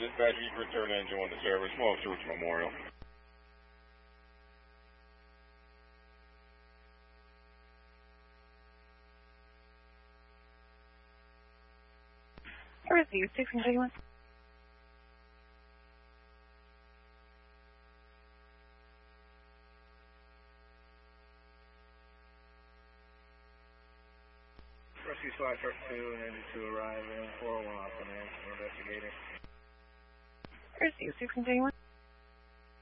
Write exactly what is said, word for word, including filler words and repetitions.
Dispatch, you can return engine one to service. Small Church Memorial. Receive six and thirty-one. Rescue Squad Truck two and engine two arrive in four oh one off command. We're investigating. Receive six and thirty-one.